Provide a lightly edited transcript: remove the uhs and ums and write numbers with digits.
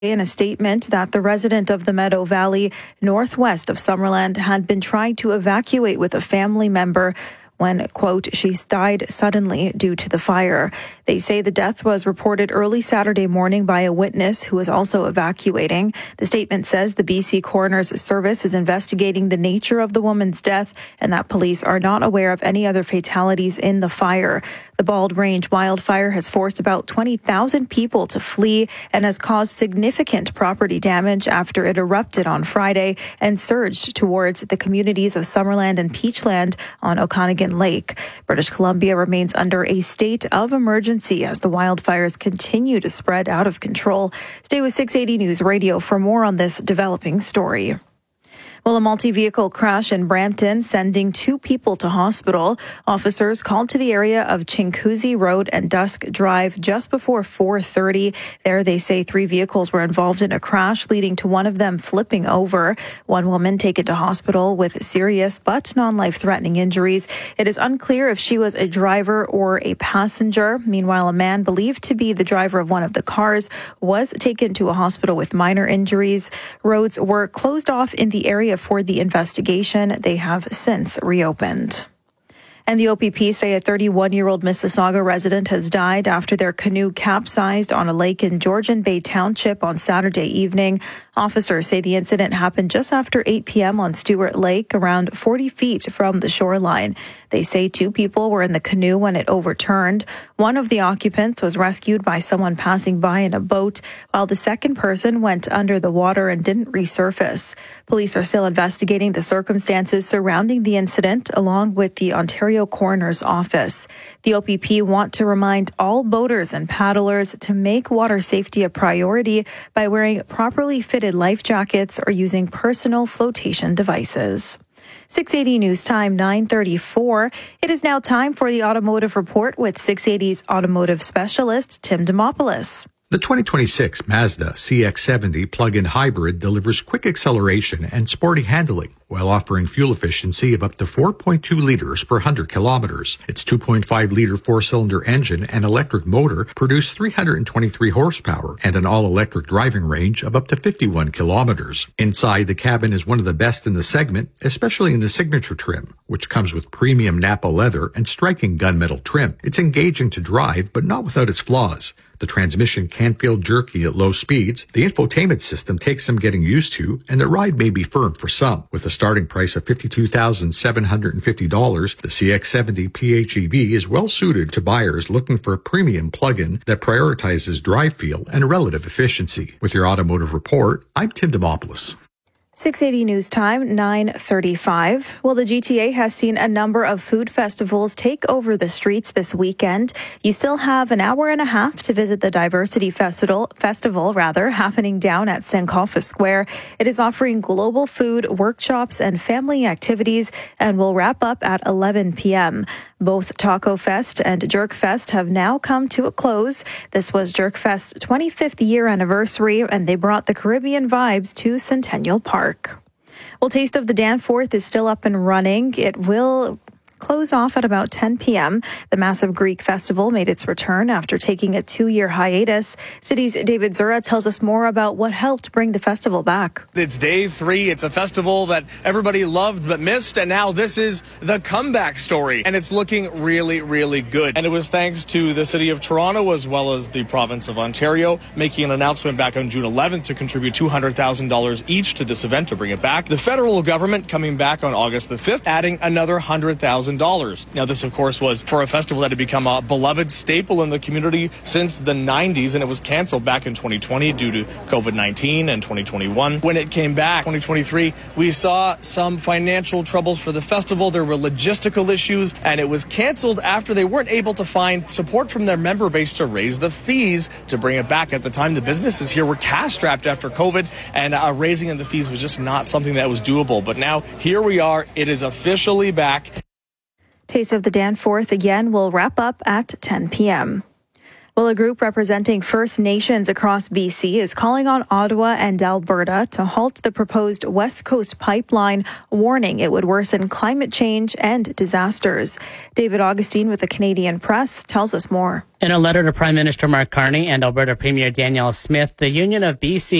in a statement that the resident of the Meadow Valley, northwest of Summerland, had been trying to evacuate with a family member when, quote, she died suddenly due to the fire. They say the death was reported early Saturday morning by a witness who was also evacuating. The statement says the BC Coroner's Service is investigating the nature of the woman's death and that police are not aware of any other fatalities in the fire. The Bald Range wildfire has forced about 20,000 people to flee and has caused significant property damage after it erupted on Friday and surged towards the communities of Summerland and Peachland on Okanagan Lake. British Columbia remains under a state of emergency as the wildfires continue to spread out of control. Stay with 680 News Radio for more on this developing story. Well, a multi-vehicle crash in Brampton sending 2 people to hospital. Officers called to the area of Chinguacousy Road and Dusk Drive just before 4:30. There, they say 3 vehicles were involved in a crash, leading to one of them flipping over. One woman taken to hospital with serious but non-life-threatening injuries. It is unclear if she was a driver or a passenger. Meanwhile, a man believed to be the driver of one of the cars was taken to a hospital with minor injuries. Roads were closed off in the area for the investigation. They have since reopened. And the OPP say a 31-year-old Mississauga resident has died after their canoe capsized on a lake in Georgian Bay Township on Saturday evening. Officers say the incident happened just after 8 p.m. on Stewart Lake, around 40 feet from the shoreline. They say 2 people were in the canoe when it overturned. One of the occupants was rescued by someone passing by in a boat, while the second person went under the water and didn't resurface. Police are still investigating the circumstances surrounding the incident, along with the Ontario Coroner's Office. The OPP want to remind all boaters and paddlers to make water safety a priority by wearing properly fitted life jackets or using personal flotation devices. 680 News Time, 9:34. It is now time for the Automotive Report with 680's automotive specialist, Tim Demopoulos. The 2026 Mazda CX-70 plug-in hybrid delivers quick acceleration and sporty handling while offering fuel efficiency of up to 4.2 liters per 100 kilometers. Its 2.5-liter 4-cylinder engine and electric motor produce 323 horsepower and an all-electric driving range of up to 51 kilometers. Inside, the cabin is one of the best in the segment, especially in the signature trim, which comes with premium Napa leather and striking gunmetal trim. It's engaging to drive, but not without its flaws. The transmission can feel jerky at low speeds. The infotainment system takes some getting used to, and the ride may be firm for some. With a starting price of $52,750, the CX-70 PHEV is well suited to buyers looking for a premium plug-in that prioritizes drive feel and relative efficiency. With your automotive report, I'm Tim Demopoulos. 680 News Time, 9:35. Well, the GTA has seen a number of food festivals take over the streets this weekend. You still have an hour and a half to visit the Diversity Festival happening down at Sankofa Square. It is offering global food, workshops, and family activities and will wrap up at 11 p.m. Both Taco Fest and Jerk Fest have now come to a close. This was Jerk Fest's 25th year anniversary, and they brought the Caribbean vibes to Centennial Park. Well, Taste of the Danforth is still up and running. It will close off at about 10 p.m. The massive Greek festival made its return after taking a 2-year hiatus. City's David Zura tells us more about what helped bring the festival back. It's day 3. It's a festival that everybody loved but missed, and now this is the comeback story, and it's looking really, really good. And it was thanks to the City of Toronto as well as the province of Ontario making an announcement back on June 11th to contribute $200,000 each to this event to bring it back. The federal government coming back on August the 5th, adding another $100,000. Now, this, of course, was for a festival that had become a beloved staple in the community since the 90s, and it was canceled back in 2020 due to COVID-19 and 2021. When it came back, 2023, we saw some financial troubles for the festival. There were logistical issues, and it was canceled after they weren't able to find support from their member base to raise the fees to bring it back. At the time, the businesses here were cash-strapped after COVID, and raising of the fees was just not something that was doable. But now, here we are. It is officially back. Taste of the Danforth again will wrap up at 10 p.m. Well, a group representing First Nations across BC is calling on Ottawa and Alberta to halt the proposed West Coast pipeline, warning it would worsen climate change and disasters. David Augustine with the Canadian Press tells us more. In a letter to Prime Minister Mark Carney and Alberta Premier Danielle Smith, the Union of BC